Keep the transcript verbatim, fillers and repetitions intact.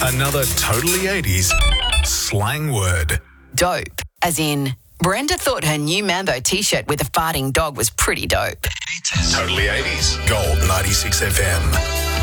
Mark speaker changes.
Speaker 1: Another totally eighties slang word.
Speaker 2: Dope, as in, Brenda thought her new Mambo t-shirt with a farting dog was pretty dope.
Speaker 1: Totally eighties. Gold ninety-six F M.